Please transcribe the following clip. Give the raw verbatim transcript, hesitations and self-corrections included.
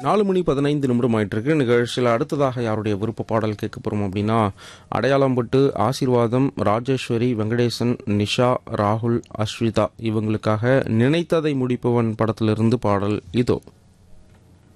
நாலு மணி பதினைந்து நிமிடம் ஆயிட்டிருக்கு. நிகழ்ச்சியில் அடுத்ததாக யாருடைய விருப்ப பாடல் கேட்க போகிறோம் அப்படின்னா, அடையாளம்பட்டு ஆசீர்வாதம், ராஜேஸ்வரி, வெங்கடேசன், நிஷா, ராகுல், அஸ்விதா இவங்களுக்காக நினைத்ததை முடிப்பவன் படத்திலிருந்து பாடல் இதோ.